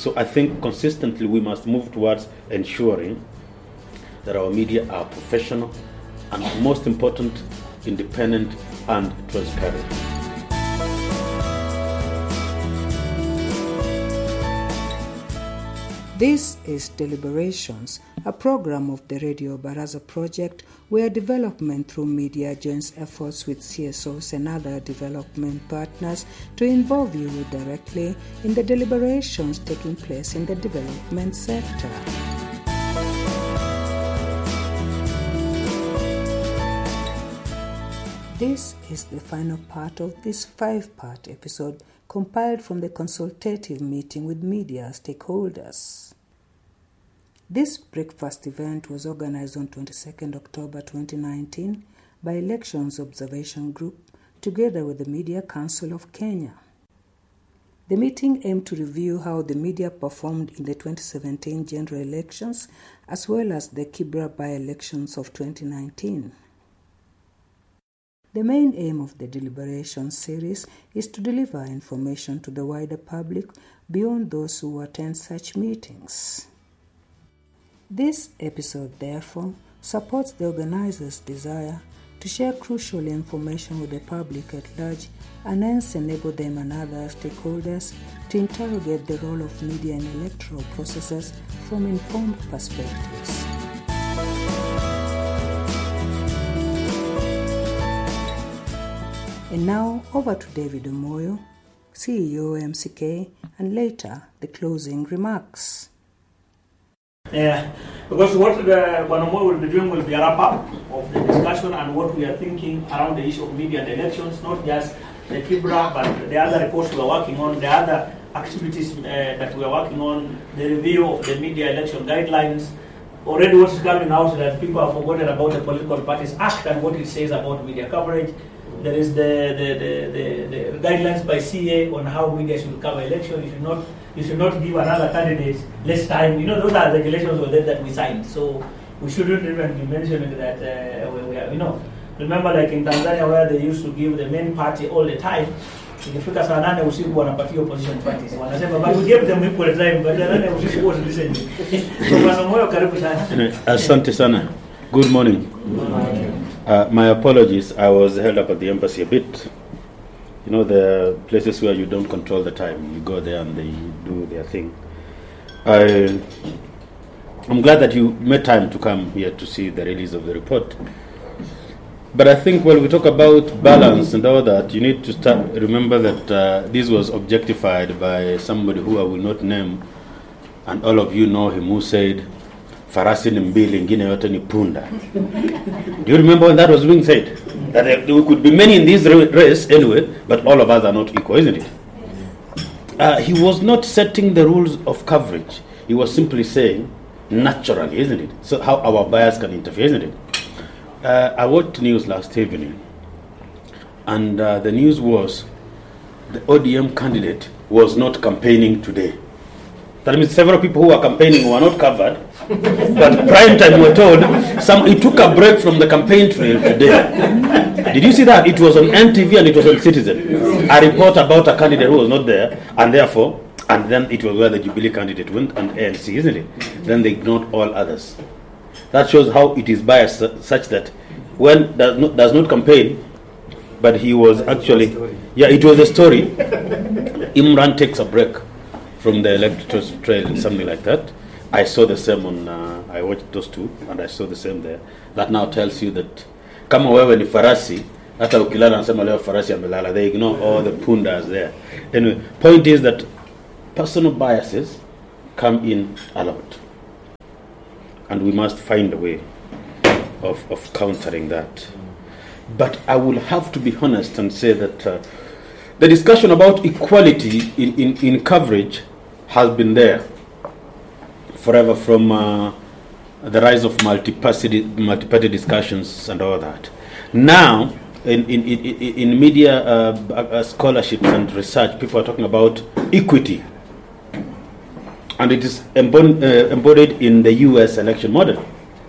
So I think consistently we must move towards ensuring that our media are professional and, most important, independent and transparent. This is Deliberations, a program of the Radio Baraza project where development through media joins efforts with CSOs and other development partners to involve you directly in the deliberations taking place in the development sector. This is the final part of this 5-part episode compiled from the consultative meeting with media stakeholders. This breakfast event was organized on 22nd October 2019 by Elections Observation Group together with the Media Council of Kenya. The meeting aimed to review how the media performed in the 2017 general elections as well as the Kibra by-elections of 2019. The main aim of the deliberation series is to deliver information to the wider public beyond those who attend such meetings. This episode, therefore, supports the organizers' desire to share crucial information with the public at large and hence enable them and other stakeholders to interrogate the role of media in electoral processes from informed perspectives. And now, over to David Omoyo, CEO MCK, and later the closing remarks. Yeah, because what Omoyo will be doing will be a wrap-up of the discussion and what we are thinking around the issue of media and elections, not just the Kibra, but the other reports we are working on, the other activities that we are working on, the review of the media election guidelines. Already what's coming out that people have forgotten about the Political Parties Act and what it says about media coverage. There is the guidelines by CA on how media should cover election. You should not give another candidate less time. You know, those are regulations that we signed. So we shouldn't even be mentioning that we are, remember like in Tanzania where they used to give the main party all the time. Ikifika saa 8 usiku wanapatia opposition parties. Wanasema but we give them equal time, but saa 8 usiku was listening. So Bwana Moyo karibu sana. Asante sana. Good morning. Good morning. My apologies, I was held up at the embassy a bit. You know, the places where you don't control the time. You go there and they do their thing. I'm glad that you made time to come here to see the release of the report. But I think when we talk about balance and all that, you need to remember that this was objectified by somebody who I will not name, and all of you know him, who said, farasi ni mbili, ingine yote ni punda. Do you remember when that was being said? That there could be many in this race anyway, but all of us are not equal, isn't it? He was not setting the rules of coverage. He was simply saying, naturally, isn't it? So how our bias can interfere, isn't it? I watched news last evening, and the news was the ODM candidate was not campaigning today. That means several people who were campaigning were not covered, but prime time we were told he took a break from the campaign trail today. Did you see that? It was on NTV and it was on Citizen. A report about a candidate who was not there, and therefore, and then it was where the Jubilee candidate went on ANC, isn't it? Then they ignored all others. That shows how it is biased, such that when does not campaign, but he was actually, it was a story. Imran takes a break from the electoral trail, something like that. I saw the same on, I watched those two, and I saw the same there. That now tells you that, kama wewe ni farasi, hata ukilala nasema leo farasi amelala, they ignore all the pundas there. Anyway, point is that personal biases come in a lot. And we must find a way of countering that. But I will have to be honest and say that the discussion about equality in coverage has been there forever, from the rise of multi-party discussions and all that. Now, in media scholarships and research, people are talking about equity. And it is embodied in the US election model.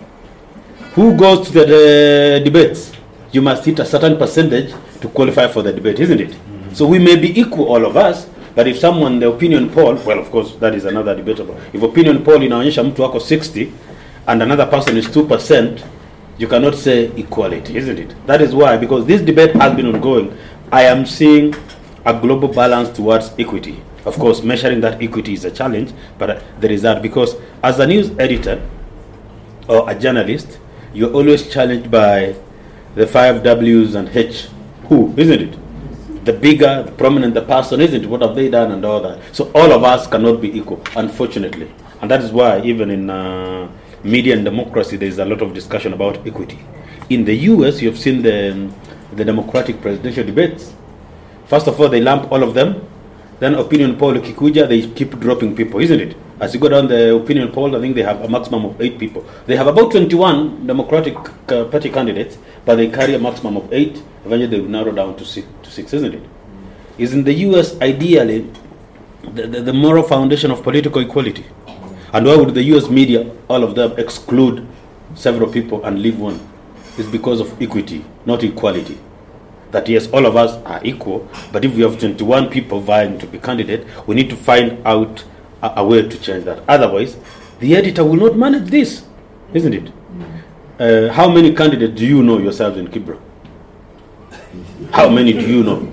Who goes to the debates? You must hit a certain percentage to qualify for the debate, isn't it? Mm-hmm. So we may be equal, all of us, But if someone, the opinion poll, well, of course, that is another debatable. If opinion poll inaonyesha mtu wako 60 and another person is 2%, you cannot say equality, isn't it? That is why, because this debate has been ongoing, I am seeing a global balance towards equity. Of course, measuring that equity is a challenge, but there is that, because as a news editor or a journalist, you're always challenged by the 5 W's and H, who, isn't it? The bigger, the prominent the person, isn't it? What have they done and all that? So all of us cannot be equal, unfortunately. And that is why even in media and democracy, there is a lot of discussion about equity. In the US, you have seen the Democratic presidential debates. First of all, they lump all of them. Then opinion poll, Kikuja, they keep dropping people, isn't it? As you go down the opinion poll, I think they have a maximum of 8 people. They have about 21 Democratic Party candidates, but they carry a maximum of 8. Eventually, they will narrow down to 6, isn't it? Is in the US, ideally, the moral foundation of political equality. And why would the US media, all of them, exclude several people and leave one? It's because of equity, not equality. That yes, all of us are equal, but if we have 21 people vying to be candidate, we need to find out a way to change that. Otherwise, the editor will not manage this, isn't it? How many candidates do you know yourselves in Kibra? How many do you know?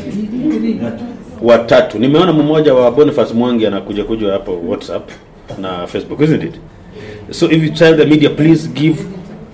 Watatu. Nimeona mmoja wa Boniface Mwangi anakuja kuja hapo WhatsApp na Facebook, isn't it? So if you tell the media, please give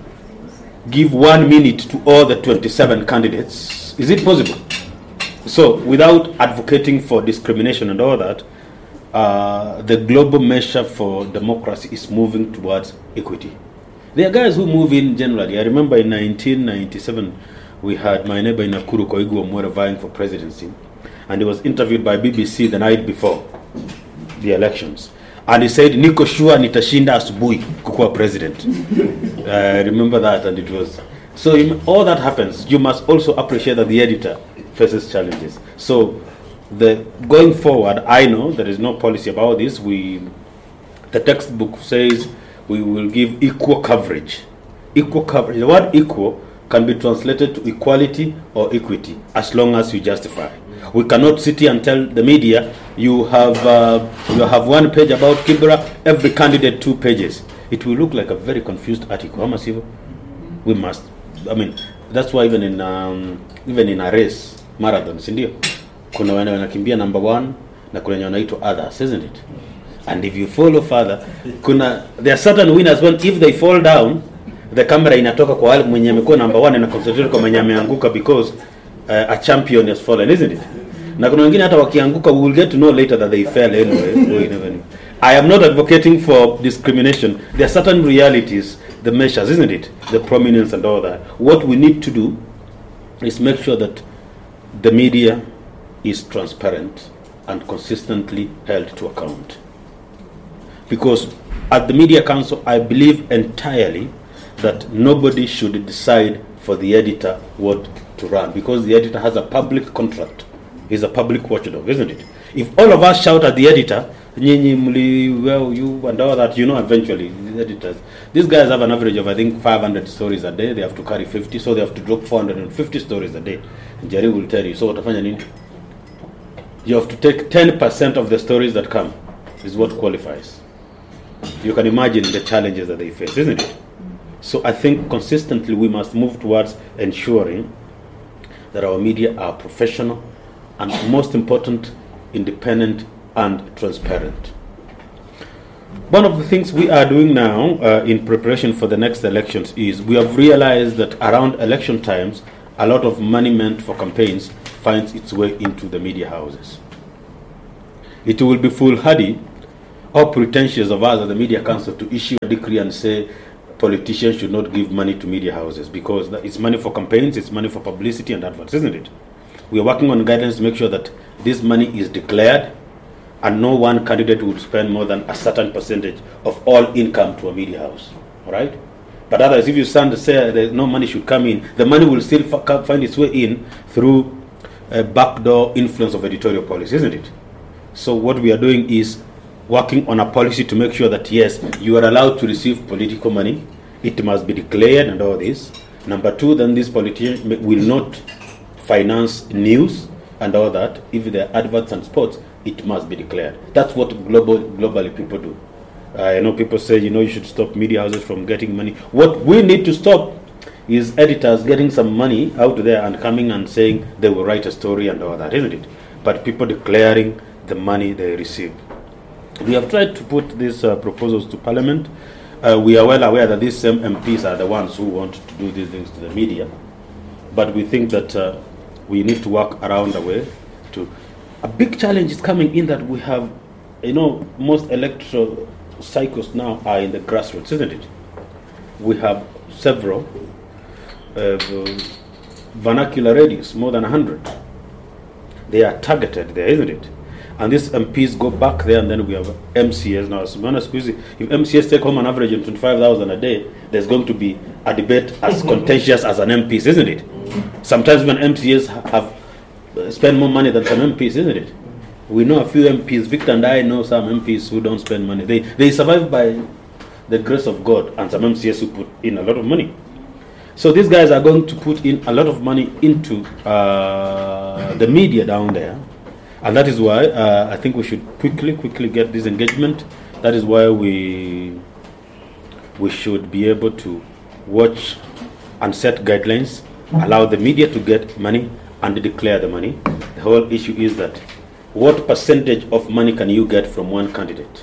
1 minute to all the 27 candidates. Is it possible? So, without advocating for discrimination and all that, the global measure for democracy is moving towards equity. There are guys who move in generally. I remember in 1997, we had my neighbor in Nakuru, Koigu Omwere, vying for presidency, and he was interviewed by BBC the night before the elections. And he said, niko sure nitashinda asubuhi kukuwa president. I remember that, and it was... So all that happens, you must also appreciate that the editor faces challenges. So going forward, I know there is no policy about this. The textbook says we will give equal coverage. Equal coverage. The word equal can be translated to equality or equity, as long as you justify. We cannot sit here and tell the media you have 1 page about Kibra, every candidate 2 pages. It will look like a very confused article. We must. I mean, that's why even in a race marathon, sindio, kuna wale wanakimbia number 1 na kuna wanaitwa others, isn't it? And if you follow further, there are certain winners when if they fall down, the camera inatoka kwa wale mwenye amekuwa number 1 na concentrate kwa mwenye ameanguka because a champion has fallen, isn't it? Na kuna wengine hata wakianguka, we will get to know later that they fell anyway. I am not advocating for discrimination. There are certain realities, the measures, isn't it? The prominence and all that. What we need to do is make sure that the media is transparent and consistently held to account. Because at the Media Council, I believe entirely that nobody should decide for the editor what to run, because the editor has a public contract. He's a public watchdog, isn't it? If all of us shout at the editor, you and all that, eventually the editors, these guys have an average of I think 500 stories a day. They have to carry 50, so they have to drop 450 stories a day. And Jerry will tell you, so watafanya nini? You have to take 10% of the stories that come is what qualifies. You can imagine the challenges that they face, isn't it? So I think consistently we must move towards ensuring that our media are professional and, most important, independent and transparent. One of the things we are doing now in preparation for the next elections is we have realized that around election times, a lot of money meant for campaigns finds its way into the media houses. It will be foolhardy or pretentious of us at the Media Council to issue a decree and say politicians should not give money to media houses, because it's money for campaigns, it's money for publicity and adverts, isn't it? We are working on guidelines to make sure that this money is declared and no one candidate would spend more than a certain percentage of all income to a media house. All right? But otherwise, if you stand to say that no money should come in, the money will still find its way in through a backdoor influence of editorial policy, isn't it? So what we are doing is working on a policy to make sure that, yes, you are allowed to receive political money. It must be declared and all this. Number two, then these politicians will not finance news and all that. If there are adverts and sports, it must be declared. That's what globally people do. I know people say, you should stop media houses from getting money. What we need to stop is editors getting some money out there and coming and saying they will write a story and all that, isn't it? But people declaring the money they receive. We have tried to put these proposals to Parliament. We are well aware that these same MPs are the ones who want to do these things to the media. But we think that we need to work around a way to... A big challenge is coming in that we have, most electoral cycles now are in the grassroots, isn't it? We have several vernacular radios, more than 100. They are targeted there, isn't it? And these MPs go back there, and then we have MCAs. Now, to be honest with you, if MCAs take home an average of 25,000 a day, there's going to be a debate as contentious as an MPs, isn't it? Sometimes when MCAs have spend more money than some MPs, isn't it? We know a few MPs. Victor and I know some MPs who don't spend money. They survive by the grace of God, and some MCAs who put in a lot of money. So these guys are going to put in a lot of money into the media down there, and that is why I think we should quickly get this engagement. That is why we should be able to watch and set guidelines, allow the media to get money and declare the money. The whole issue is that what percentage of money can you get from one candidate?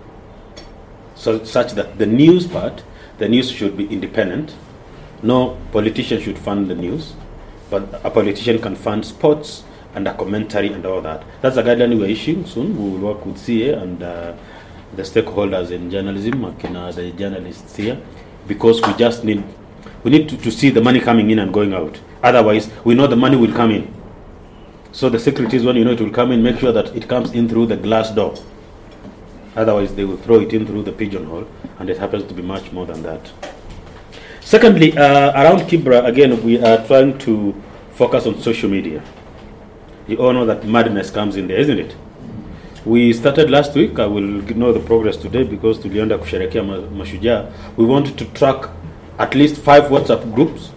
So such that the news should be independent. No politician should fund the news, but a politician can fund sports and a commentary and all that. That's a guideline we're issuing soon. We will work with CA and the stakeholders in journalism, the journalists here, because we need to see the money coming in and going out. Otherwise, we know the money will come in. So the secretaries, when it will come in, make sure that it comes in through the glass door. Otherwise, they will throw it in through the pigeonhole, and it happens to be much more than that. Secondly, around Kibra, again, we are trying to focus on social media. You all know that madness comes in there, isn't it? We started last week. I will know the progress today because tulienda kusherehekea Mashujaa. We wanted to track at least 5 WhatsApp groups,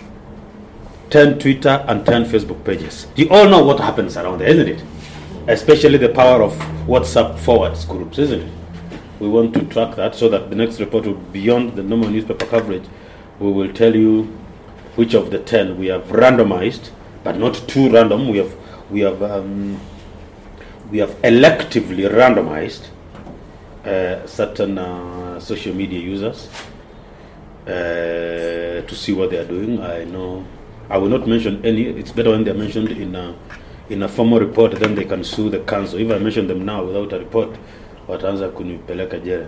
10 Twitter, and 10 Facebook pages. You all know what happens around there, isn't it? Especially the power of WhatsApp forwards groups, isn't it? We want to track that so that the next report will be beyond the normal newspaper coverage. We will tell you which of the 10 we have randomized, but not too random. We have electively randomized certain social media users to see what they are doing. I will not mention any. It's better when they are mentioned in a formal report, then they can sue the council. If I mention them now without a report, wataanza kunipeleka jela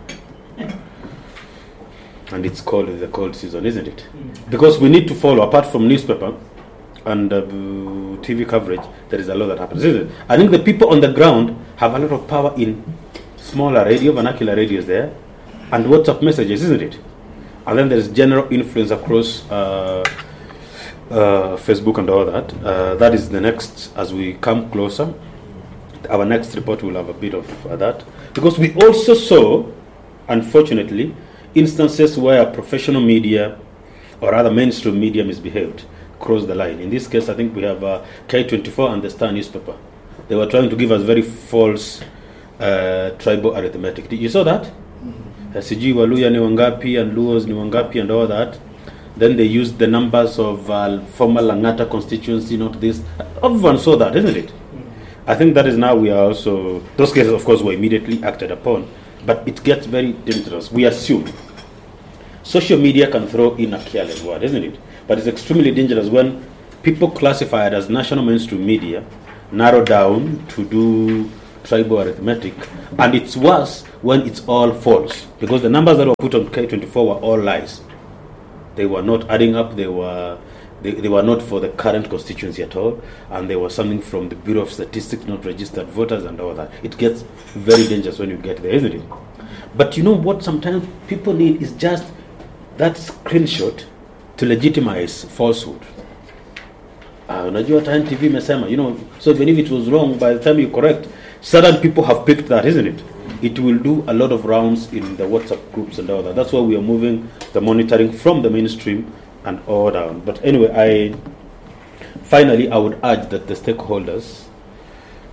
and it's called the cold season, isn't it? Because we need to follow, apart from newspaper and TV coverage, there is a lot that happens, isn't it? I think the people on the ground have a lot of power in smaller vernacular radios there, and WhatsApp messages, isn't it? And then there's general influence across Facebook and all that. That is the next, as we come closer. Our next report will have a bit of that. Because we also saw, unfortunately, instances where professional media or other mainstream media misbehaved, crossed the line. In this case, I think we have K24 and the Star newspaper. They were trying to give us very false tribal arithmetic. You saw that? Sijui Waluya ni wangapi and Luos ni wangapi and all that. Then they used the numbers of former Langata constituency, not this. Everyone saw that, isn't it? I think that is now we are also... Those cases, of course, were immediately acted upon. But it gets very dangerous. We assume social media can throw in a careless word, isn't it? But it's extremely dangerous when people classify it as national mainstream media, narrow down to do tribal arithmetic, and it's worse when it's all false, because the numbers that were put on K24 were all lies. They were not adding up. They were not for the current constituency at all, and they were something from the Bureau of Statistics, not registered voters and all that. It gets very dangerous when you get there, isn't it? But you know what sometimes people need is just that screenshot to legitimize falsehood. Unajua Time TV imesema, so even if it was wrong, by the time you correct, certain people have picked that, isn't it? It will do a lot of rounds in the WhatsApp groups and all that. That's why we are moving the monitoring from the mainstream and all down. But anyway, finally I would urge that the stakeholders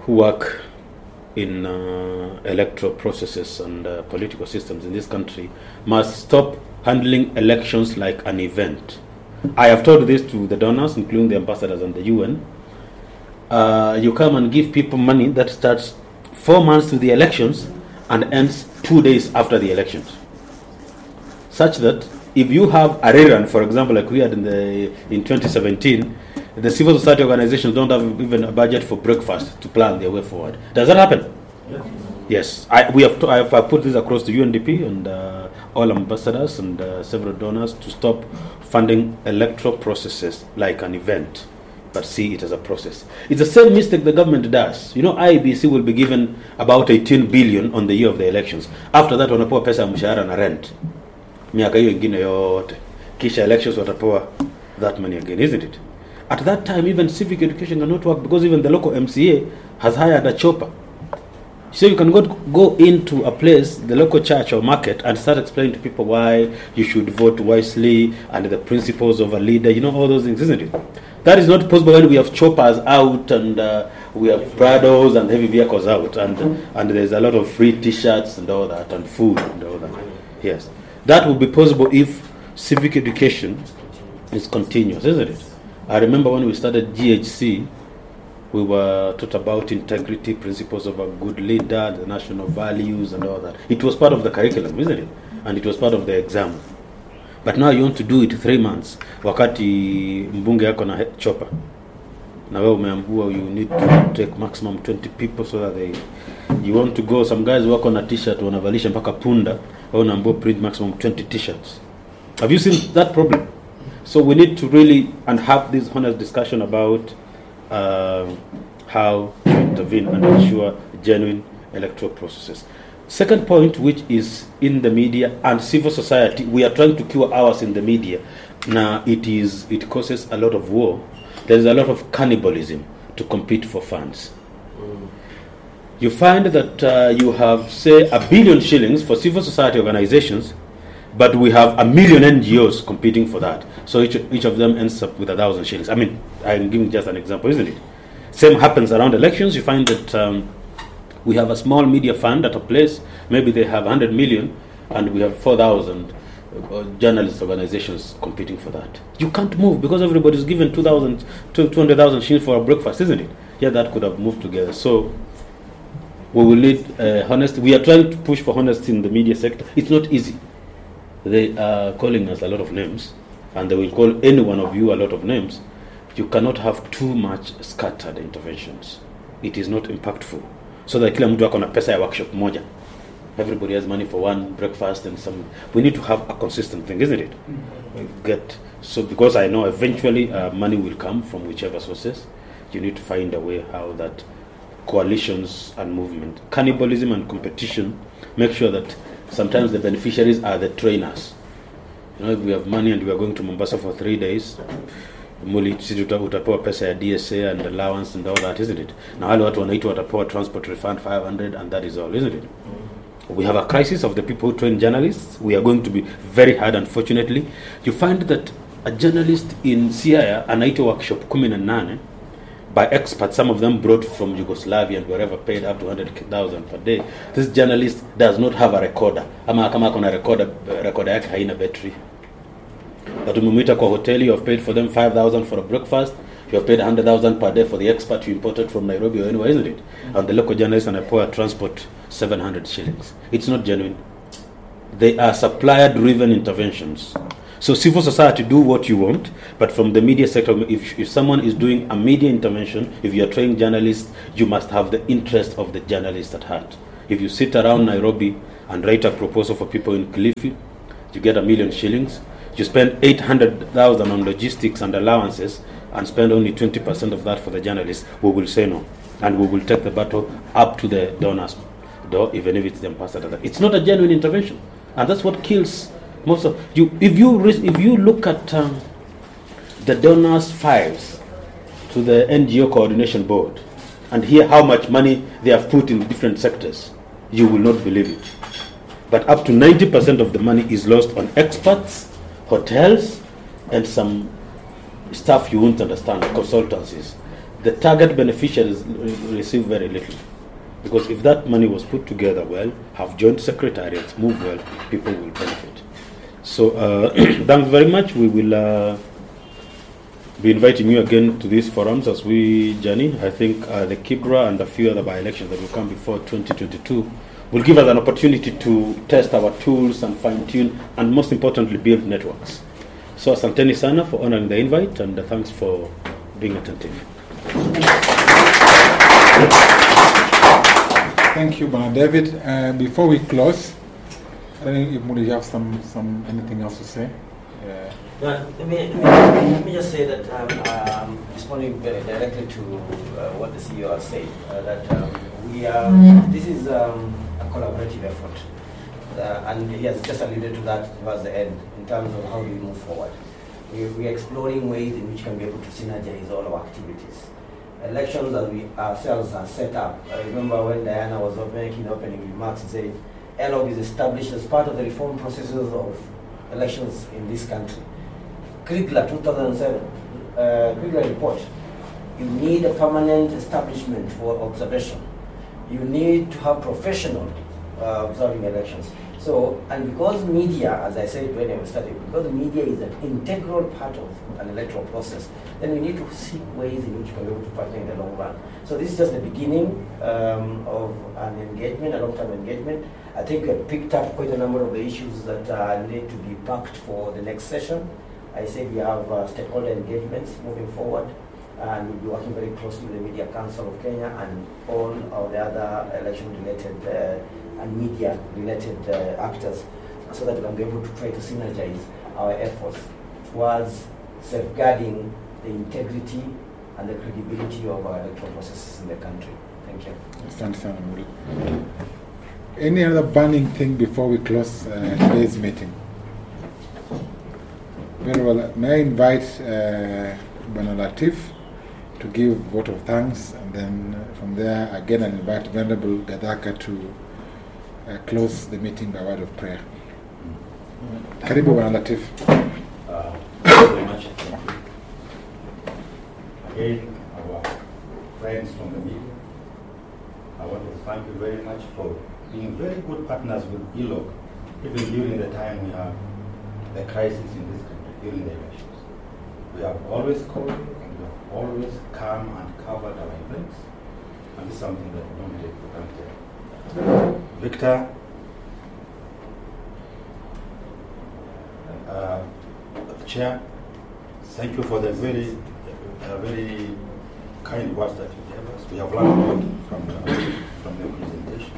who work in electoral processes and political systems in this country must stop handling elections like an event. I have told this to the donors, including the ambassadors and the UN. You come and give people money that starts 4 months to the elections and ends 2 days after the elections. Such that if you have a rerun, for example, like we had in 2017, the civil society organizations don't have even a budget for breakfast to plan their way forward. Does that happen? Yes. I have put this across to UNDP and all ambassadors and several donors to stop funding electoral processes like an event, but see it as a process. It's the same mistake the government does. You know, IEBC will be given about 18 billion on the year of the elections. After that, wanapewa pesa ya mshahara na rent. Miaka hiyo ingine yote. Kisha elections watapewa that money again, isn't it? At that time, even civic education cannot work because even the local MCA has hired a chopper. So you can go into a place, the local church or market, and start explaining to people why you should vote wisely and the principles of a leader, you know, all those things, isn't it? That is not possible when we have choppers out and we have Prados and heavy vehicles out and there's a lot of free T-shirts and all that and food and all that. Yes. That would be possible if civic education is continuous, isn't it? I remember when we started GHC, we were taught about integrity, principles of a good leader, the national values and all that. It was part of the curriculum, isn't it? And it was part of the exam. But now you want to do it 3 months, wakati mbunge yako na chopper. Na wewe umeambiwa you need to take maximum 20 people so that you want to go, some guys wako na t-shirt wanavalisha mpaka punda, wewe unaambiwa print maximum 20 t-shirts. Have you seen that problem? So we need to really and have this honest discussion about how to intervene and ensure genuine electoral processes. Second point, which is in the media and civil society, we are trying to cure ours in the media. Now it causes a lot of war. There is a lot of cannibalism to compete for funds. You find that you have, say, 1 billion shillings for civil society organizations, but we have 1 million NGOs competing for that. So each of them ends up with 1,000 shillings. I mean, I'm giving just an example, isn't it? Same happens around elections. You find that we have a small media fund at a place. Maybe they have 100 million, and we have 4,000 journalist organizations competing for that. You can't move because everybody's given 200,000 shillings for a breakfast, isn't it? Yeah, that could have moved together. So we will need honesty. We are trying to push for honesty in the media sector. It's not easy. They are calling us a lot of names, and they will call any one of you a lot of names. You cannot have too much scattered interventions. It is not impactful. So that kila mtu akona pesa ya workshop moja. Everybody has money for one breakfast and some. We need to have a consistent thing, isn't it? Because I know eventually money will come from whichever sources. You need to find a way how that coalitions and movement, cannibalism and competition, make sure that sometimes the beneficiaries are the trainers. You know, if we have money and we are going to Mombasa for 3 days, utapewa pesa ya DSA and allowance and all that, isn't it? Na wale watu wanaitwa watapewa transport refund 500 and that is all, isn't it? We have a crisis of the people who train journalists. We are going to be very hard, unfortunately. You find that a journalist in Siaya anaitwa workshop 18 by experts, some of them brought from Yugoslavia and wherever, paid up to 100,000 per day. This journalist does not have a recorder. Ama kama kuna recorder yake haina battery. But umemwita kwa hotel, you have paid for them 5,000 for a breakfast. You have paid 100,000 per day for the expert you imported from Nairobi or anywhere, isn't it? And the local journalist and a poor transport 700 shillings. It's not genuine. They are supplier-driven interventions. So civil society, do what you want, but from the media sector, if someone is doing a media intervention, if you are training journalists, you must have the interest of the journalist at heart. If you sit around Nairobi and write a proposal for people in Kilifi, you get 1 million shillings. You spend 800,000 on logistics and allowances and spend only 20% of that for the journalists, we will say no. And we will take the battle up to the donors' door, even if it's the ambassador. It's not a genuine intervention. And that's what kills most of you. If you look at the donors' files to the NGO coordination board and hear how much money they have put in different sectors, you will not believe it. But up to 90% of the money is lost on experts, hotels, and some stuff you won't understand, consultancies. the target beneficiaries receive very little. Because if that money was put together well, have joint secretariats, move well, people will benefit. So thanks very much. We will be inviting you again to these forums as we journey. I think the Kibra and a few other by-elections that will come before 2022 will give us an opportunity to test our tools and fine-tune and most importantly build networks. So asanteni sana for honoring the invite and thanks for being attentive. Thank you, Bwana David. Before we close, I don't know if Mudi, you have anything else to say? Let me just say that responding directly to what the CEO has said, that this is a collaborative effort, and he has just alluded to that towards the end in terms of how we move forward. We are exploring ways in which we can be able to synergize all our activities. Elections that we ourselves are set up. I remember when Diana was making opening remarks and saying, ELOG is established as part of the reform processes of elections in this country. Kriegler 2007, Kriegler report. You need a permanent establishment for observation. You need to have professional observing elections. So, and because media, as I said when I was studying, because media is an integral part of an electoral process, then we need to seek ways in which we can be able to partner in the long run. So this is just the beginning of an engagement, a long-term engagement. I think we have picked up quite a number of the issues that need to be packed for the next session. I said we have stakeholder engagements moving forward, and we'll be working very closely with the Media Council of Kenya and all of the other election-related and media-related actors, so that we can be able to try to synergize our efforts towards safeguarding the integrity and the credibility of our electoral processes in the country. Thank you. Any other burning thing before we close today's meeting? Very well. May I invite Bwana Latif to give vote of thanks, and then from there again I invite Venerable Gadaka to close the meeting by word of prayer. Karibu Bwana Latif. Thank you very much. Again, our friends from the media, I want to thank you very much for being very good partners with ELOG, even during the time we have the crisis in this country, during the elections. We have always called you, and we have always come and covered our events, and this is something that we don't take for granted. Victor, the chair, thank you for the very kind words that you gave us. We have learned a lot from your presentation.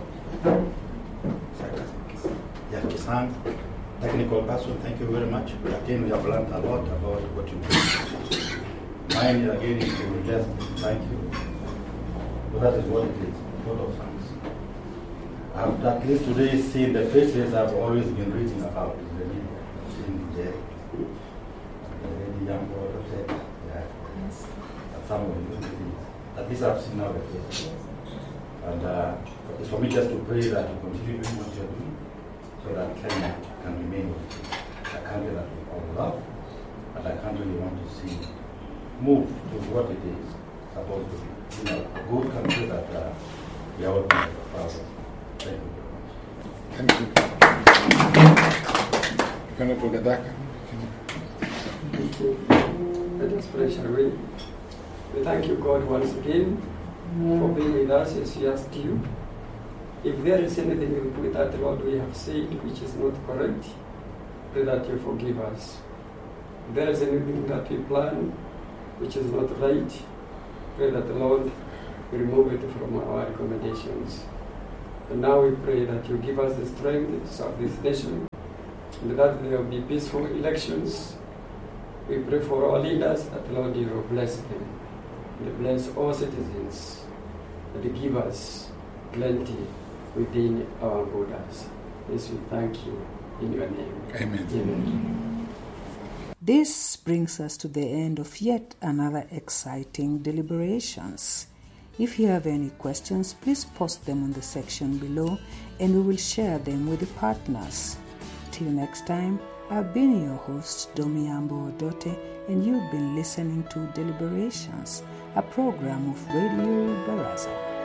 Yeah, Kisan, technical person, thank you very much. Again, we have learned a lot about what you do. Mine again is to just thank you. So that is what it is, a lot of thanks. I've at least today seen the faces I've always been reading about in the media. The young boy said, some of the things. At least I've seen now the faces. And it's for me just to pray that you continue doing what you're doing, so that Kenya can remain a country that we all love, and a country we want to see move to what it is supposed to be. A good country that we are all proud of. Thank you very much. Thank you. Venerable Gadaka. Thank you. Let us pray, shall we? We thank you, God, once again for being with us as we asked you. If there is anything with that, Lord, we have said which is not correct, pray that you forgive us. If there is anything that we plan which is not right, pray that the Lord will remove it from our recommendations. And now we pray that you give us the strength to serve this nation, and that there will be peaceful elections. We pray for our leaders that, Lord, you will bless them. And bless all citizens, and give us plenty within our borders. Yes, we thank you in your name. Amen. Amen. This brings us to the end of yet another exciting deliberations. If you have any questions, please post them on the section below and we will share them with the partners. Till next time, I've been your host, Domiambo Odote, and you've been listening to Deliberations, a program of Radio Baraza.